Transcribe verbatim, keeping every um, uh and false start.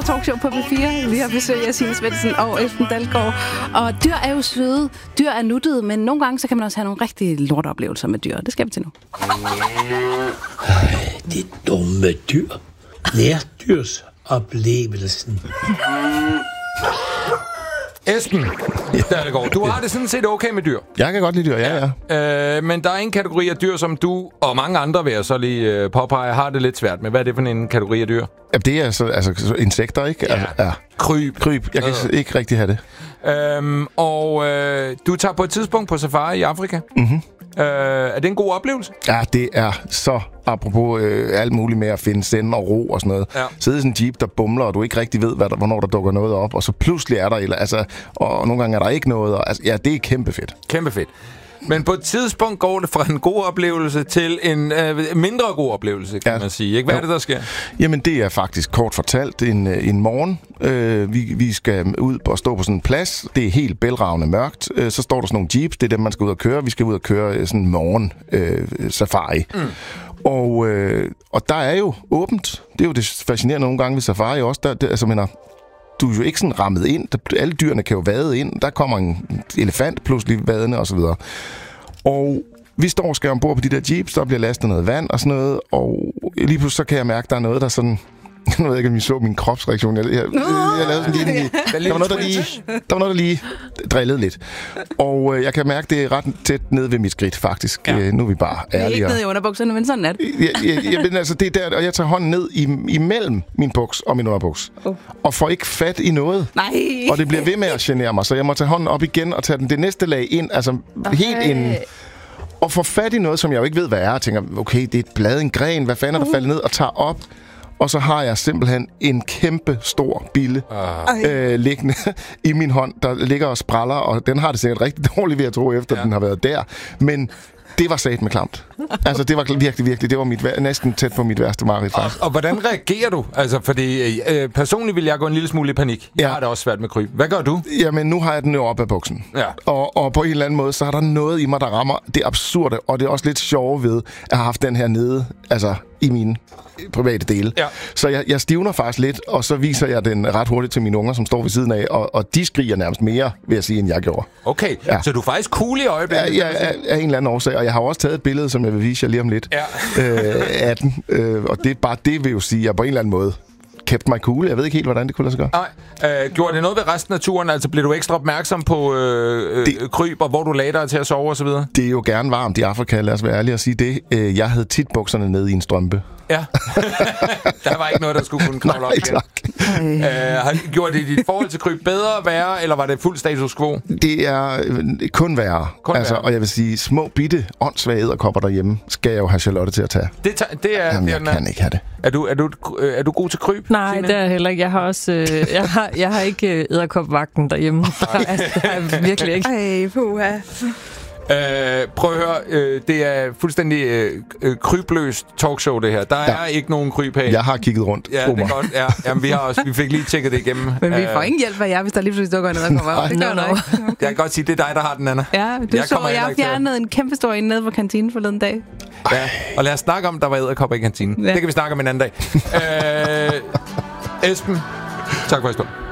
Talkshow på P fire. Vi har besøg af Signe Svendsen og Esben Dalgaard. Og dyr er jo søde. Dyr er nuttede, men nogle gange så kan man også have nogle rigtig lorteoplevelser med dyr. Det skal vi til nu. Ej, det dumme dyr. Nærdyrsoplevelsen. Esben Dalgaard, du har det sådan set okay med dyr. Jeg kan godt lide dyr, ja, ja. Øh, men der er en kategori af dyr, som du og mange andre, vil jeg så lige øh, påpege, har det lidt svært med. Hvad er det for en kategori af dyr? Ja, det er så, altså insekter, ikke? Ja. Altså, ja. Kryb. Kryb. Jeg kan øh. ikke rigtig have det. Øhm, og øh, du tager på et tidspunkt på safari i Afrika. Mhm. Øh, er det en god oplevelse? Ja, det er så, apropos øh, alt muligt med at finde send og ro og sådan noget. Ja. Sidde i sådan en jeep, der bumler, og du ikke rigtig ved, hvad der, hvornår der dukker noget op, og så pludselig er der, eller, altså, og nogle gange er der ikke noget. Og, altså, ja, det er kæmpe fedt. Kæmpe fedt. Men på et tidspunkt går det fra en god oplevelse til en øh, mindre god oplevelse, kan ja. man sige. Ikke? Hvad jo. er det, der sker? Jamen, det er faktisk kort fortalt en, en morgen. Øh, vi, vi skal ud og stå på sådan en plads. Det er helt bælragende mørkt. Øh, så står der sådan nogle jeeps. Det er dem, man skal ud og køre. Vi skal ud og køre sådan en morgen øh, safari. Mm. Og, øh, og der er jo åbent. Det er jo det fascinerende nogle gange ved safari også. Der, det, altså, mener, du er jo ikke sådan rammet ind. Alle dyrene kan jo vade ind. Der kommer en elefant pludselig vadende og så videre. Og vi står og skal ombord på de der jeeps, der bliver lastet noget vand og sådan noget, og lige pludselig så kan jeg mærke, at der er noget, der sådan... Jeg ved ikke, om I så min kropsreaktion. Jeg, jeg, jeg, jeg lavede sådan lige... Der var noget, der lige, der var noget, der lige drillede lidt. Og øh, jeg kan mærke, det er ret tæt nede ved mit skridt, faktisk. Ja. Øh, nu er vi bare ærlige. Det er ikke nede i underbukserne, men sådan er det. Jeg, jeg, jeg, jeg, altså, det er der, og jeg tager hånden ned i, imellem min buks og min underbuks. Oh. Og får ikke fat i noget. Nej. Og det bliver ved med at genere mig, så jeg må tage hånden op igen og tage den det næste lag ind, altså okay. helt ind. Og få fat i noget, som jeg jo ikke ved, hvad er. Og tænker, okay, det er et blad, en gren, hvad fanden er der uh. faldet ned? Og tager op. Og så har jeg simpelthen en kæmpe stor bille uh. øh, liggende i min hånd, der ligger og spræller, og den har det sikkert rigtig dårligt ved at tro, efter ja. den har været der. Men det var sat med klamt. Altså, det var virkelig, virkelig, det var mit, næsten tæt på mit værste mareridt, faktisk. Og, og hvordan reagerer du? Altså, fordi øh, personligt vil jeg gå en lille smule i panik. Jeg ja. har det også svært med kryb. Hvad gør du? Jamen, nu har jeg den jo op af buksen. Ja. Og, og på en eller anden måde, så er der noget i mig, der rammer det absurde, og det er også lidt sjove ved, at have haft den her nede, altså i mine private dele. Ja. Så jeg, jeg stivner faktisk lidt, og så viser jeg den ret hurtigt til mine unger, som står ved siden af, og, og de skriger nærmest mere, vil jeg sige, end jeg gjorde. Okay, ja. Så du er faktisk cool i øjeblikket? Ja, ja, af, af en eller anden årsag, og jeg har også taget et billede, som jeg vil vise jer lige om lidt, ja. øh, af den, øh, og det er bare det, vil jo sige, at jeg på en eller anden måde kept mig cool. Jeg ved ikke helt, hvordan det kunne lade sig gøre. Nej. Øh, gjorde det noget ved resten af turen? Altså, blev du ekstra opmærksom på øh, det, kryb, og hvor du lagde dig til at sove og så videre? Det er jo gerne varmt i Afrika, lad os være ærlige og sige det. Øh, jeg havde tit bukserne nede i en strømpe. Ja. Der var ikke noget, der skulle kunne kravle op igen. Nej, tak. Øh, gjorde det dit forhold til kryb bedre, værre, eller var det fuld status quo? Det er kun værre. Kun altså, værre. Og jeg vil sige, små, bitte, åndssvage edderkopper derhjemme, skal jeg jo have Charlotte til at tage. Det, ta- det er... Jamen, det jeg kan ikke have det. Er du, er, du, er du god til kryb? Nej, Signe? Det er jeg heller ikke. Jeg har også... Øh, jeg, har, jeg har ikke edderkopvagten derhjemme. Altså, det har jeg virkelig ikke. Ej, puha. Øh, prøv at høre, øh, det er fuldstændig øh, krybløst talkshow, det her. Der ja. er ikke nogen kryb her. Jeg har kigget rundt. Ja, det er godt. Ja. Jamen, vi, har også, vi fik lige tjekket det igennem. Men vi får ingen hjælp af jer, hvis der lige pludselig dukker noget, der kommer op. Det gør noget. Okay. Jeg kan godt sige, det er dig, der har den, Anna. Ja, du jeg så, jeg fjernede en kæmpe stor en nede på kantinen forleden dag. Ja, og lad os snakke om, der var edderkopper i kantinen. Ja. Det kan vi snakke om en anden dag. øh, Esben, tak for i stund.